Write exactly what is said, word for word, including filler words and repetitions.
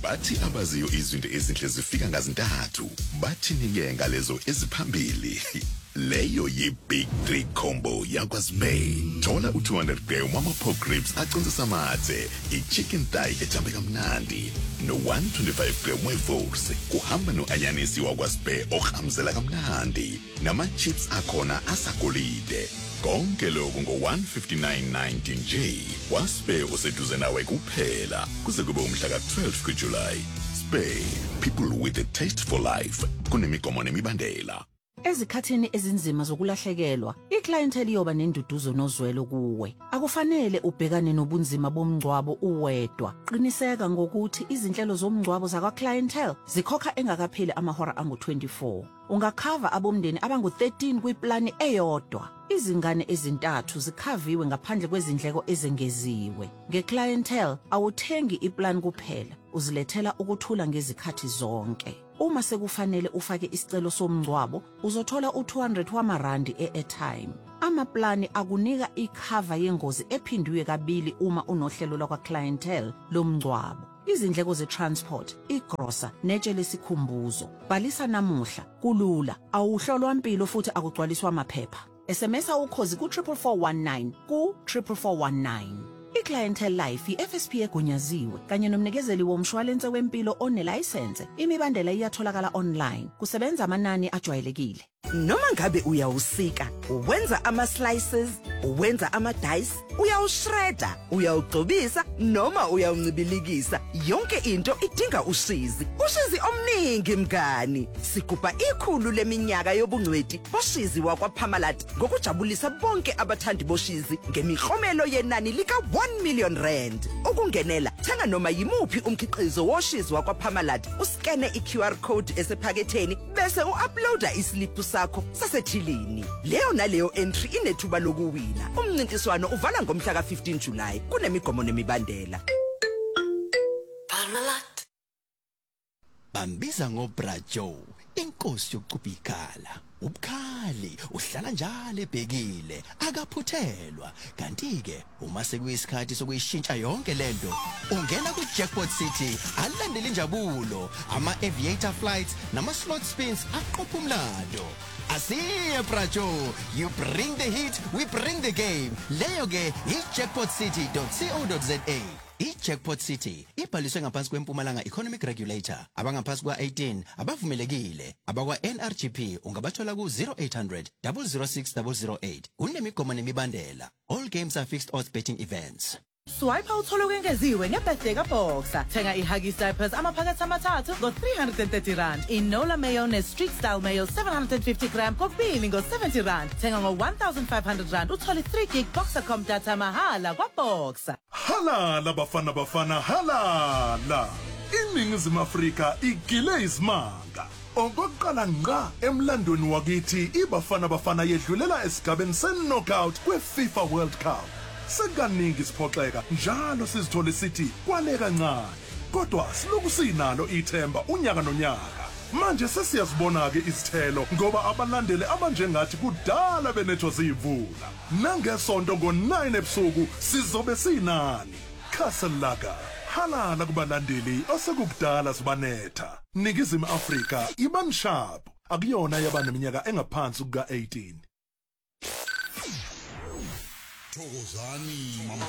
bathi abaziyo izinto ezinhle zifika ngazintathu bathi ninge ngalezo eziphambili leyo yi-Big Three Combo yakwaSpay. Thola u two hundred gram wama-pork ribs aconsisa amathe, i-chicken thigh ejambe kamnandi, no one twenty-five gram we-force, kuhamba no-anyanisi wakwaSpay ohamzela kamnandi, nama-chips akhona asagolide. Konke lokhu ngo one fifty-nine ninety nje. WaSpay useduze nawe kuphela kuze kube umhla ka twelve kuJuly. Spay, people with a taste for life. Kunemigomo nemibandela. Ezikhathini ezinzima zokulahlekelwa, iclientele yoba nenduduzo nozwelo kuwe. Akufanele ubhekane nobunzima bomngcwabo uwedwa. Qiniseka ngokuthi izinhlelo zomngcwabo zakwa clientele zikhokha engakapheli amahora angu twenty-four. Ungakhava abomndeni abangu thirteen kwiplani eyodwa. Izingane ezintathu zikhaviwe ngaphandle kwezindleko ezengeziwe. Ngeclientele awuthengi iplan kuphela, uzilethela ukuthula ngezikhathi zonke. Uma sekufanele ufake isicelo somngcwabo, uzothola u two hundred wamarandi e-airtime. Amaplani akunika ikhava yengozi ephindiwe kabili uma unohlelo lakwa clientele lomngcwabo. Izindleko ze-transport, igrosa, netshe lesikhumbuzo. Bhalisa namuhla, kulula, awuhlolwa impilo futhi akugcwaliswa amaphepha. S M S ukhozi ku triple four one nine ku triple four one nine. iClientele Life i-F S P egunyaziwe kanye nomnikezeli womshwalense wempilo onelicense. Imibandela iyatholakala online. Kusebenza amanani ajwayelekile. Noma ngabe uyawusika, uwenza ama slices, uwenza ama dice, uyawushredda, uyawugcobisa noma uyawuncibilikisa, yonke into idinga ushizi. Ushizi omningi mngani. Sikupa ikhulu leminyaka yobungcweti boshizi wakwaParmalat ngokujabulisa bonke abathandi boshizi ngemiklomelo yenani lika one million rand. Ukungenela, thenga noma yimuphi umkhiqizo woshizi wakwaParmalat, uskene i-Q R code esephaketheni bese u-uploada islip sakho sasethilini. Leyo naleyo entry inethuba lokuwina. Umncintiswano uvala ngomhla ka fifteen July. Kunemigomo nemibandela. Parmalat. Bambiza ngoBrajo, inkosi yokucubhikala. Ubukhali uhlala njalo ebhekile, akaphuthelwa. Kanti ke uma sekuyisikhathi sokuyishintsha yonke lento, ungena ku Jackpot City, alandele injabulo, ama aviator flights nama slot spins aqopha umlando. Asiye Brajo, you bring the heat, we bring the game. Leyo ke i jackpot city dot co dot za. I-Jackpot City ibhaliswe ngaphansi kwempumalanga Economic Regulator. Abangaphansi kwa eighteen abavumelekile. Abakwa N R G P ungabathola ku zero eight hundred, zero zero six, zero zero eight. Kunemigomo nemibandela. All games are fixed odds betting events. Swipe awuthola ukwengeziwe ngebirthday kaBoxer. Thenga i-Huggies diapers amaphakathi amathathu ngo three hundred thirty rand. Inola mayo ne-street style mayo seven hundred fifty gram kokubili ngo seventy rand. Thenga ngo one thousand five hundred rand uthole three gig Boxer.com data mahala kwaBoxer. Halala bafana bafana halala. Iningizimu Afrika igile isimanga. Okokuqala ngqa emlandweni wakithi iBafana Bafana yedlulela esigabeni se-knockout kwe-FIFA World Cup. Sekaningi siphoxeka njalo sizithole sithi kwale kancane, kodwa siloku sinalo ithemba unyaka nonyaka. Manje sesiyazibona ke isithelo ngoba abalandeli abanjengathi kudala benethwa zivula. Nangesonto ngo nine ebusuku sizobe sinani. Khaselaka halala kubalandeli osekukudala sibanetha. Ningizimu Afrika iban sharp, akuyona yabaneminyaka engaphansi kuka eighteen. Thokozani mama.